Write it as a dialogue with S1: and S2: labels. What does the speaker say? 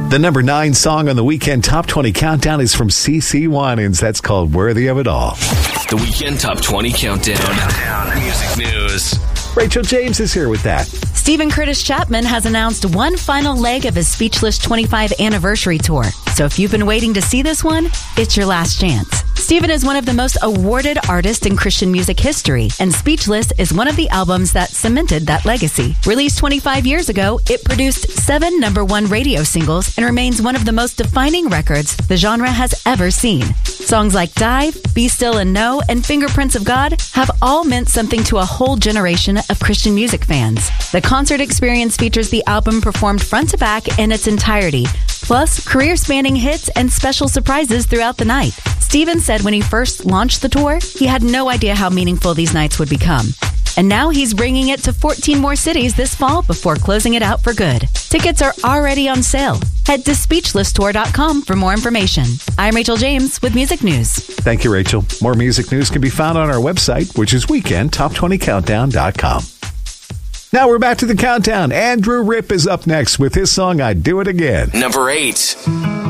S1: The number 9 song on the Weekend Top 20 Countdown is from CeCe Winans. That's called Worthy of It All.
S2: The Weekend Top 20 Countdown. Music news.
S1: Rachel James is here with that.
S3: Stephen Curtis Chapman has announced one final leg of his Speechless 25 anniversary tour. So if you've been waiting to see this one, it's your last chance. Stephen is one of the most awarded artists in Christian music history, and Speechless is one of the albums that cemented that legacy. Released 25 years ago, it produced 7 number-1 radio singles and remains one of the most defining records the genre has ever seen. Songs like Dive, Be Still and Know, and Fingerprints of God have all meant something to a whole generation of Christian music fans. The concert experience features the album performed front to back in its entirety, plus career-spanning hits and special surprises throughout the night. Stephen said when he first launched the tour, he had no idea how meaningful these nights would become. And now he's bringing it to 14 more cities this fall before closing it out for good. Tickets are already on sale. Head to SpeechlessTour.com for more information. I'm Rachel James with Music News.
S1: Thank you, Rachel. More music news can be found on our website, which is weekendtop20countdown.com. Now we're back to the countdown. Andrew Ripp is up next with his song, I Do It Again.
S2: Number 8.